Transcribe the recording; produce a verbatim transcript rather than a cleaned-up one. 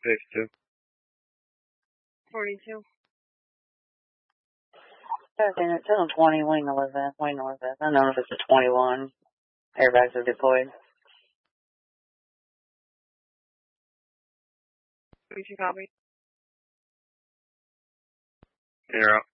Six two. Forty-two. Okay, it's still twenty, wing Elizabeth, wing Elizabeth. I don't know if it's a twenty-one. Airbags are deployed. Did you copy? You're out.